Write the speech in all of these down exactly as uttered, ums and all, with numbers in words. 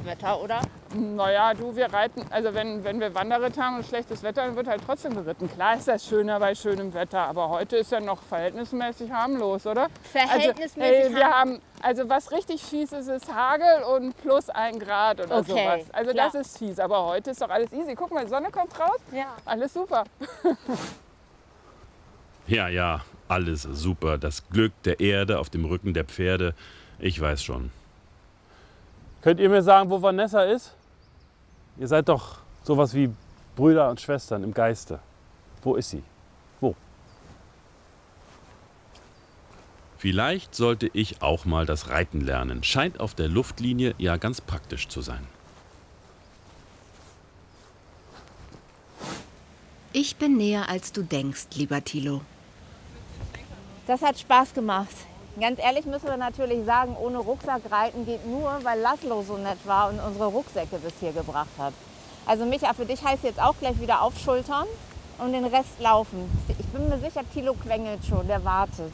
Wetter, oder? Naja, du, wir reiten, also wenn, wenn wir Wanderritt haben und schlechtes Wetter, dann wird halt trotzdem geritten. Klar ist das schöner bei schönem Wetter, aber heute ist ja noch verhältnismäßig harmlos, oder? Verhältnismäßig also, hey, wir haben, also was richtig fies ist, ist Hagel und plus ein Grad oder Okay, sowas. Also klar. das ist fies, aber heute ist doch alles easy. Guck mal, die Sonne kommt raus, Ja. alles super. Ja, ja, alles super. Das Glück der Erde auf dem Rücken der Pferde. Ich weiß schon. Könnt ihr mir sagen, wo Vanessa ist? Ihr seid doch sowas wie Brüder und Schwestern im Geiste. Wo ist sie? Wo? Vielleicht sollte ich auch mal das Reiten lernen. Scheint auf der Luftlinie ja ganz praktisch zu sein. Ich bin näher, als du denkst, lieber Thilo. Das hat Spaß gemacht. Ganz ehrlich müssen wir natürlich sagen, ohne Rucksack reiten geht nur, weil Laszlo so nett war und unsere Rucksäcke bis hier gebracht hat. Also Micha, für dich heißt jetzt auch gleich wieder aufschultern und den Rest laufen. Ich bin mir sicher, Thilo quengelt schon, der wartet.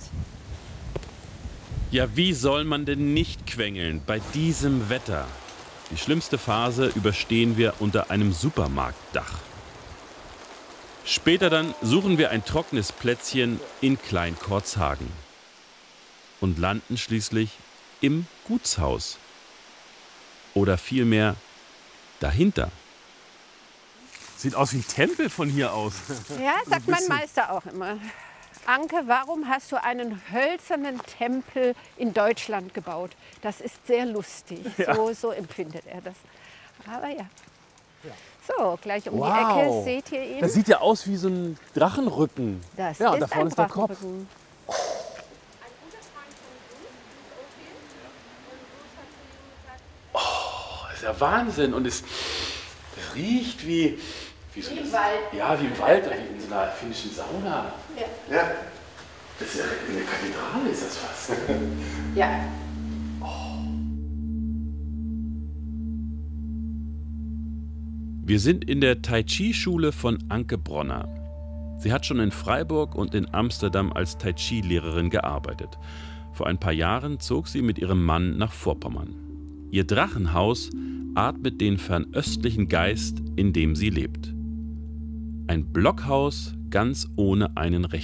Ja, wie soll man denn nicht quengeln bei diesem Wetter? Die schlimmste Phase überstehen wir unter einem Supermarktdach. Später dann suchen wir ein trockenes Plätzchen in Klein-Korzhagen und landen schließlich im Gutshaus. Oder vielmehr dahinter. Sieht aus wie ein Tempel von hier aus. Ja, sagt mein Meister auch immer. Anke, warum hast du einen hölzernen Tempel in Deutschland gebaut? Das ist sehr lustig. Ja. So, so empfindet er das. Aber ja. So, gleich um Wow. die Ecke seht ihr ihn. Das sieht ja aus wie so ein Drachenrücken. Das ja, und ist da vorne ein ist der Kopf. Drachenrücken. Das ist ja Wahnsinn. Und es, es riecht wie, wie, so Wie im das, Wald. Ja, wie im Wald oder wie in so einer finnischen Sauna. Ja. Ja. Das ist ja eine Kathedrale, ist das fast. Ja. Wir sind in der Tai Chi-Schule von Anke Bronner. Sie hat schon in Freiburg und in Amsterdam als Tai Chi-Lehrerin gearbeitet. Vor ein paar Jahren zog sie mit ihrem Mann nach Vorpommern. Ihr Drachenhaus atmet den fernöstlichen Geist, in dem sie lebt. Ein Blockhaus ganz ohne einen Rechtsanwalt.